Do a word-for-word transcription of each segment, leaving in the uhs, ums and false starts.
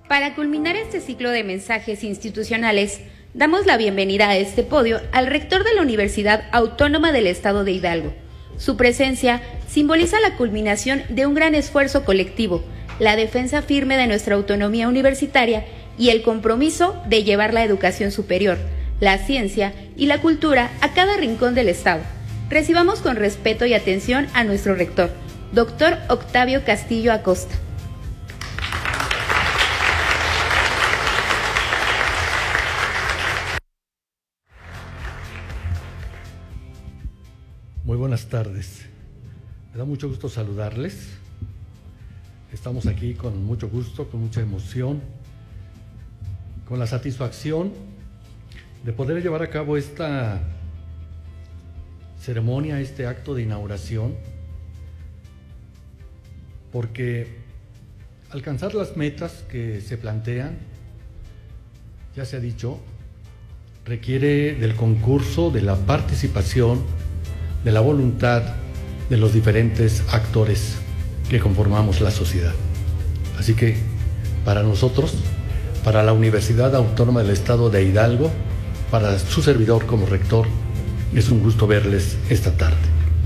Para culminar este ciclo de mensajes institucionales, damos la bienvenida a este podio al rector de la Universidad Autónoma del Estado de Hidalgo. Su presencia simboliza la culminación de un gran esfuerzo colectivo, la defensa firme de nuestra autonomía universitaria y el compromiso de llevar la educación superior, la ciencia y la cultura a cada rincón del Estado. Recibamos con respeto y atención a nuestro rector, doctor Octavio Castillo Acosta. Muy buenas tardes. Me da mucho gusto saludarles. Estamos aquí con mucho gusto, con mucha emoción, con la satisfacción de poder llevar a cabo esta ceremonia, este acto de inauguración, porque alcanzar las metas que se plantean, ya se ha dicho, requiere del concurso, de la participación, de la voluntad de los diferentes actores que conformamos la sociedad. Así que para nosotros, para la Universidad Autónoma del Estado de Hidalgo, para su servidor como rector, es un gusto verles esta tarde.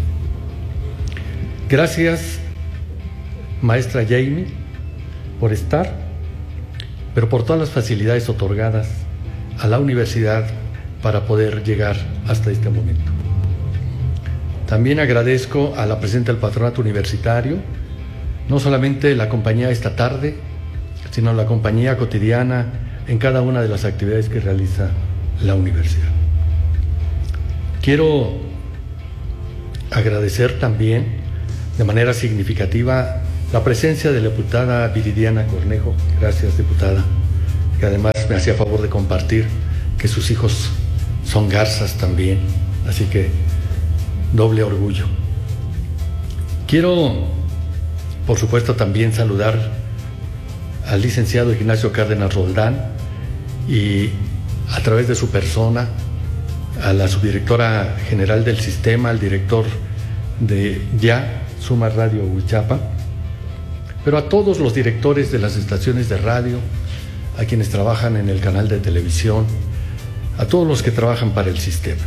Gracias, maestra Jamie, por estar, pero por todas las facilidades otorgadas a la universidad para poder llegar hasta este momento. También agradezco a la presidenta del Patronato Universitario, no solamente la compañía esta tarde, sino la compañía cotidiana en cada una de las actividades que realiza la universidad. Quiero agradecer también de manera significativa la presencia de la diputada Viridiana Cornejo. Gracias, diputada, que además me hacía favor de compartir que sus hijos son garzas también, así que doble orgullo. Quiero, por supuesto, también saludar al licenciado Ignacio Cárdenas Roldán y a través de su persona a la subdirectora general del sistema, al director de Ya, Suma Radio Huichapa, pero a todos los directores de las estaciones de radio, a quienes trabajan en el canal de televisión, a todos los que trabajan para el sistema.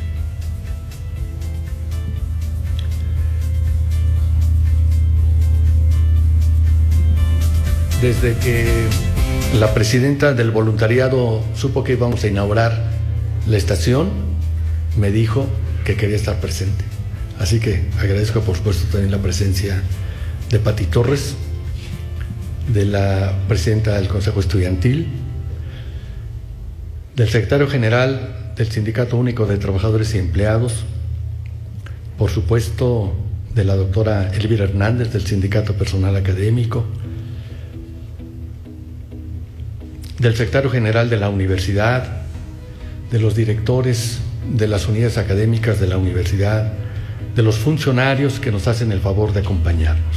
Desde que la presidenta del voluntariado supo que íbamos a inaugurar la estación, me dijo que quería estar presente. Así que agradezco, por supuesto, también la presencia de Pati Torres, de la presidenta del Consejo Estudiantil, del secretario general del Sindicato Único de Trabajadores y Empleados, por supuesto, de la doctora Elvira Hernández, del Sindicato Personal Académico, del secretario general de la universidad, de los directores de las unidades académicas de la universidad, de los funcionarios que nos hacen el favor de acompañarnos.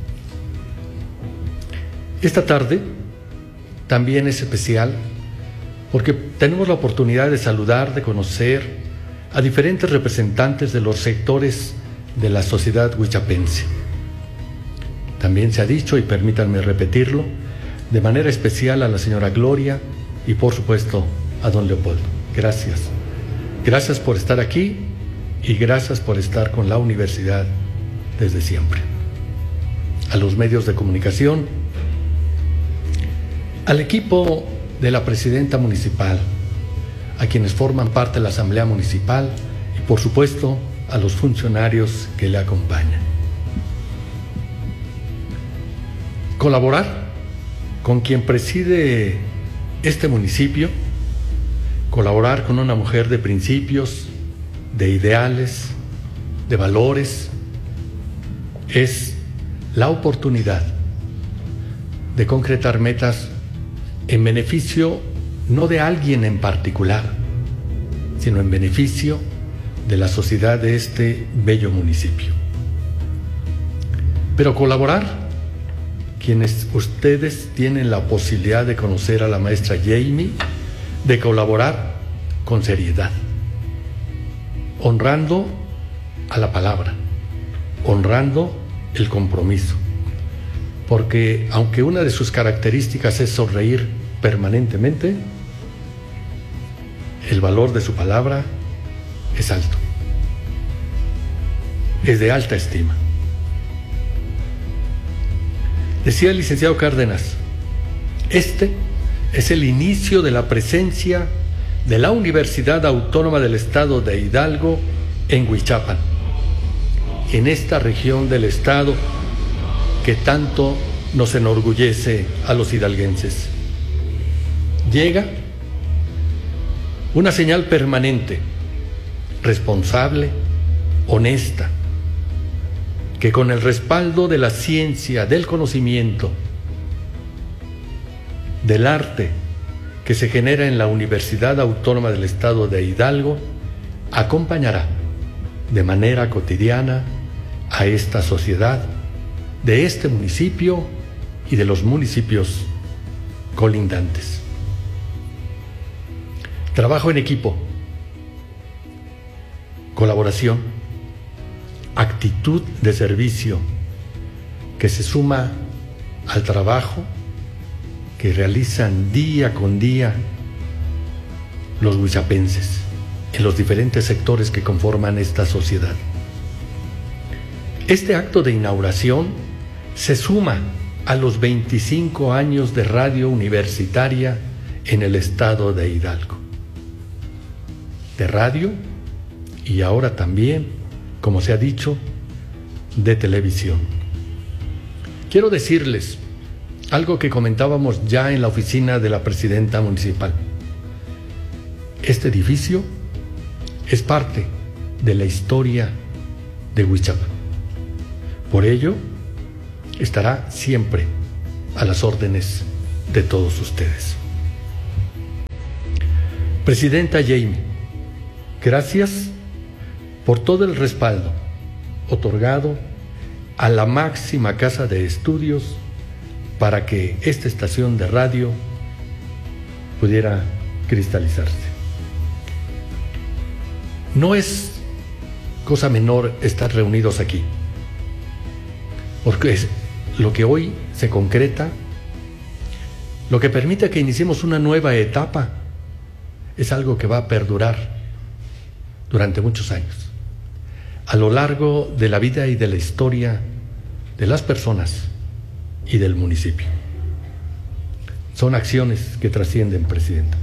Esta tarde también es especial porque tenemos la oportunidad de saludar, de conocer a diferentes representantes de los sectores de la sociedad huichapense. También se ha dicho, y permítanme repetirlo, de manera especial a la señora Gloria y por supuesto a don Leopoldo. Gracias. Gracias por estar aquí y gracias por estar con la universidad desde siempre. A los medios de comunicación, al equipo de la presidenta municipal, a quienes forman parte de la Asamblea Municipal y por supuesto a los funcionarios que le acompañan. Colaborar con quien preside este municipio, colaborar con una mujer de principios, de ideales, de valores, es la oportunidad de concretar metas en beneficio no de alguien en particular, sino en beneficio de la sociedad de este bello municipio. Pero colaborar, quienes ustedes tienen la posibilidad de conocer a la maestra Jamie, de colaborar con seriedad, honrando a la palabra, honrando el compromiso, porque aunque una de sus características es sonreír permanentemente, el valor de su palabra es alto, es de alta estima. Decía el licenciado Cárdenas, este es el inicio de la presencia de la Universidad Autónoma del Estado de Hidalgo en Huichapan, en esta región del Estado que tanto nos enorgullece a los hidalguenses. Llega una señal permanente, responsable, honesta, que con el respaldo de la ciencia, del conocimiento, del arte que se genera en la Universidad Autónoma del Estado de Hidalgo, acompañará de manera cotidiana a esta sociedad de este municipio y de los municipios colindantes. Trabajo en equipo, colaboración, actitud de servicio que se suma al trabajo que realizan día con día los huichapenses en los diferentes sectores que conforman esta sociedad. Este acto de inauguración se suma a los veinticinco años de radio universitaria en el estado de Hidalgo. De radio y ahora también, como se ha dicho, de televisión. Quiero decirles algo que comentábamos ya en la oficina de la presidenta municipal. Este edificio es parte de la historia de Huichapan. Por ello, estará siempre a las órdenes de todos ustedes. Presidenta Jaime, gracias por todo el respaldo otorgado a la máxima casa de estudios para que esta estación de radio pudiera cristalizarse. No es cosa menor estar reunidos aquí, porque es lo que hoy se concreta, lo que permite que iniciemos una nueva etapa, es algo que va a perdurar durante muchos años, a lo largo de la vida y de la historia de las personas y del municipio. Son acciones que trascienden, Presidenta.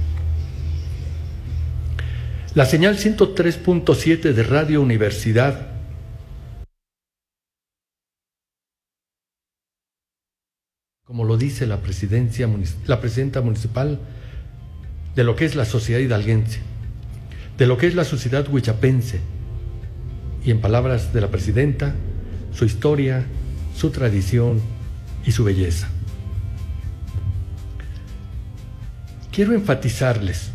La señal ciento tres punto siete de Radio Universidad como lo dice la presidencia, la presidenta municipal, de lo que es la sociedad hidalguense, de lo que es la sociedad huichapense, y en palabras de la presidenta, su historia, su tradición y su belleza. Quiero enfatizarles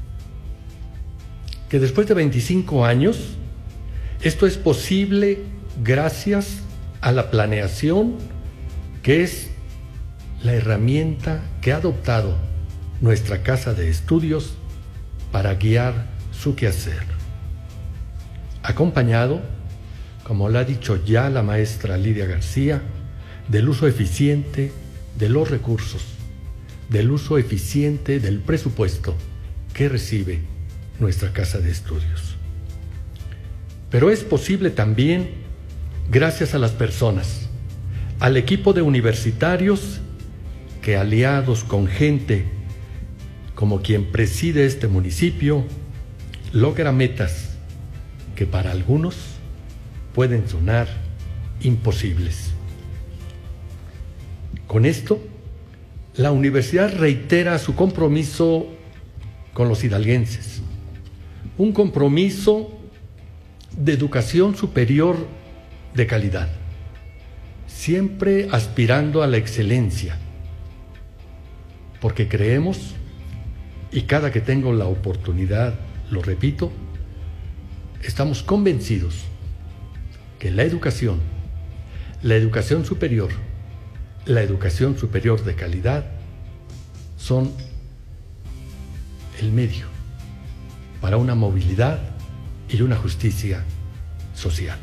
que después de veinticinco años, esto es posible gracias a la planeación, que es la herramienta que ha adoptado nuestra casa de estudios para guiar su quehacer. Acompañado, como lo ha dicho ya la maestra Lidia García, del uso eficiente de los recursos, del uso eficiente del presupuesto que recibe nuestra casa de estudios. Pero es posible también gracias a las personas, al equipo de universitarios que, aliados con gente como quien preside este municipio, logra metas que para algunos pueden sonar imposibles. Con esto, la universidad reitera su compromiso con los hidalguenses, un compromiso de educación superior de calidad, siempre aspirando a la excelencia, porque creemos, y cada que tengo la oportunidad lo repito, estamos convencidos que la educación, la educación superior, la educación superior de calidad son el medio para una movilidad y una justicia social.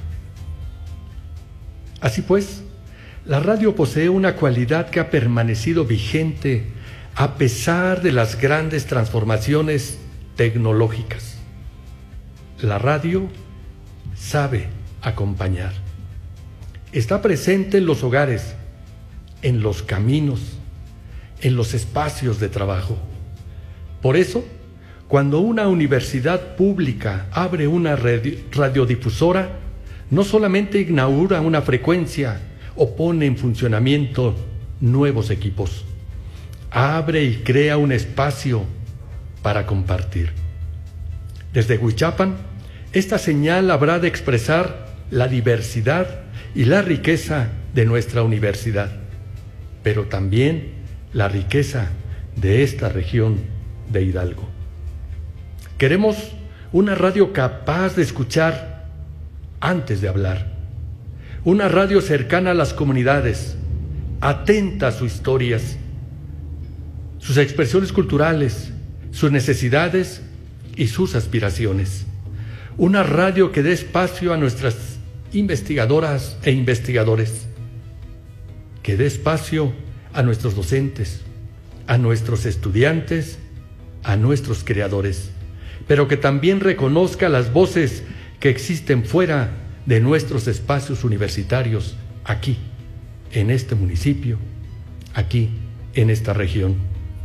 Así pues, la radio posee una cualidad que ha permanecido vigente a pesar de las grandes transformaciones tecnológicas. La radio sabe acompañar. Está presente en los hogares, en los caminos, en los espacios de trabajo. Por eso, cuando una universidad pública abre una radiodifusora, no solamente inaugura una frecuencia o pone en funcionamiento nuevos equipos, abre y crea un espacio para compartir. Desde Huichapan, esta señal habrá de expresar la diversidad y la riqueza de nuestra universidad, pero también la riqueza de esta región de Hidalgo. Queremos una radio capaz de escuchar antes de hablar, una radio cercana a las comunidades, atenta a sus historias, sus expresiones culturales, sus necesidades y sus aspiraciones. Una radio que dé espacio a nuestras investigadoras e investigadores, que dé espacio a nuestros docentes, a nuestros estudiantes, a nuestros creadores, pero que también reconozca las voces que existen fuera de nuestros espacios universitarios, aquí, en este municipio, aquí, en esta región.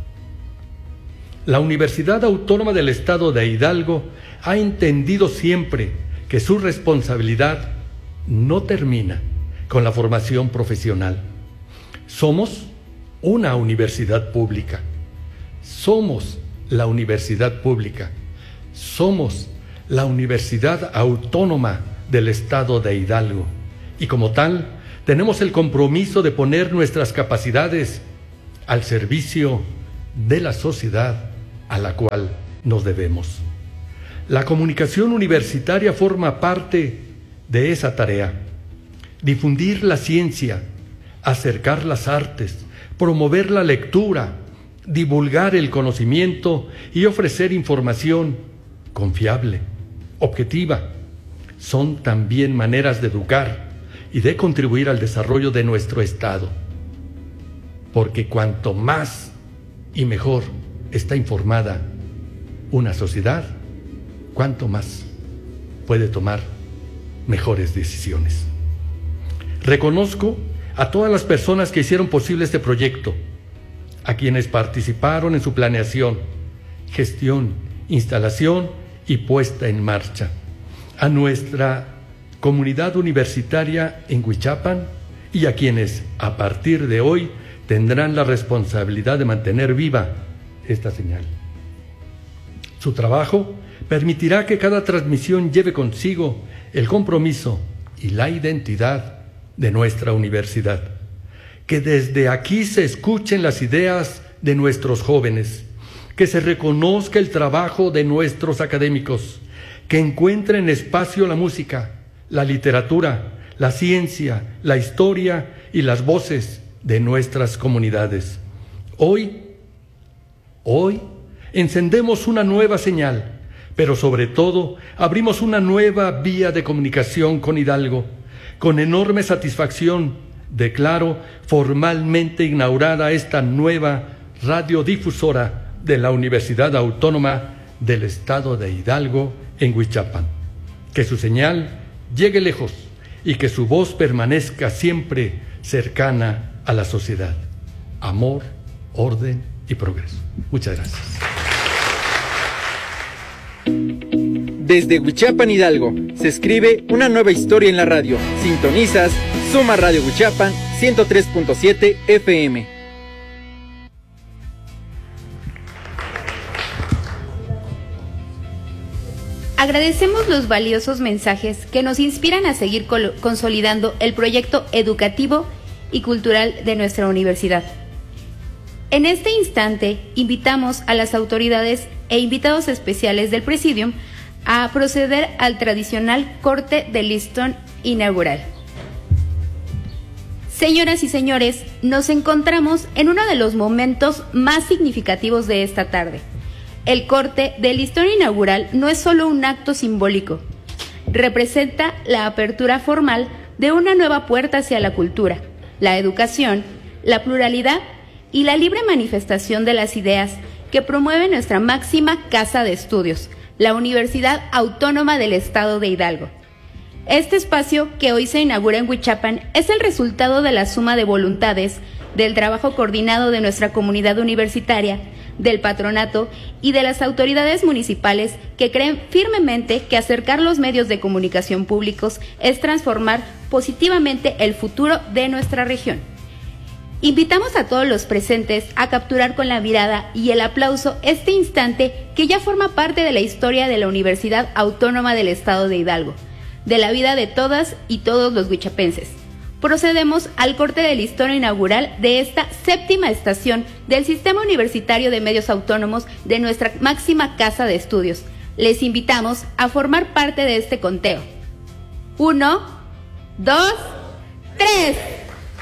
La Universidad Autónoma del Estado de Hidalgo ha entendido siempre que su responsabilidad no termina con la formación profesional. Somos una universidad pública. Somos la universidad pública. Somos la Universidad Autónoma del Estado de Hidalgo. Y como tal, tenemos el compromiso de poner nuestras capacidades al servicio de la sociedad a la cual nos debemos. La comunicación universitaria forma parte de esa tarea. Difundir la ciencia, acercar las artes, promover la lectura, divulgar el conocimiento y ofrecer información confiable, objetiva, son también maneras de educar y de contribuir al desarrollo de nuestro Estado. Porque cuanto más y mejor está informada una sociedad, cuanto más puede tomar mejores decisiones. Reconozco a todas las personas que hicieron posible este proyecto, a quienes participaron en su planeación, gestión, instalación y puesta en marcha, a nuestra comunidad universitaria en Huichapan y a quienes a partir de hoy tendrán la responsabilidad de mantener viva esta señal. Su trabajo permitirá que cada transmisión lleve consigo el compromiso y la identidad de nuestra universidad. Que desde aquí se escuchen las ideas de nuestros jóvenes, que se reconozca el trabajo de nuestros académicos, que encuentren espacio la música, la literatura, la ciencia, la historia y las voces de nuestras comunidades. Hoy, hoy, encendemos una nueva señal, pero sobre todo abrimos una nueva vía de comunicación con Hidalgo. Con enorme satisfacción declaro formalmente inaugurada esta nueva radiodifusora de la Universidad Autónoma del Estado de Hidalgo en Huichapan. Que su señal llegue lejos y que su voz permanezca siempre cercana a la sociedad. Amor, orden y progreso. Muchas gracias. Desde Huichapan, Hidalgo, se escribe una nueva historia en la radio. Sintonizas Suma Radio Huichapan ciento tres punto siete F M. Agradecemos los valiosos mensajes que nos inspiran a seguir col- consolidando el proyecto educativo y cultural de nuestra universidad. En este instante, invitamos a las autoridades e invitados especiales del Presidium a proceder al tradicional corte de listón inaugural. Señoras y señores, nos encontramos en uno de los momentos más significativos de esta tarde. El corte del listón inaugural no es solo un acto simbólico, representa la apertura formal de una nueva puerta hacia la cultura, la educación, la pluralidad y la libre manifestación de las ideas que promueve nuestra máxima casa de estudios, la Universidad Autónoma del Estado de Hidalgo. Este espacio que hoy se inaugura en Huichapan es el resultado de la suma de voluntades, del trabajo coordinado de nuestra comunidad universitaria, del patronato y de las autoridades municipales que creen firmemente que acercar los medios de comunicación públicos es transformar positivamente el futuro de nuestra región. Invitamos a todos los presentes a capturar con la mirada y el aplauso este instante que ya forma parte de la historia de la Universidad Autónoma del Estado de Hidalgo, de la vida de todas y todos los huichapenses. Procedemos al corte del listón inaugural de esta séptima estación del Sistema Universitario de Medios Autónomos de nuestra máxima casa de estudios. Les invitamos a formar parte de este conteo. Uno, dos, tres.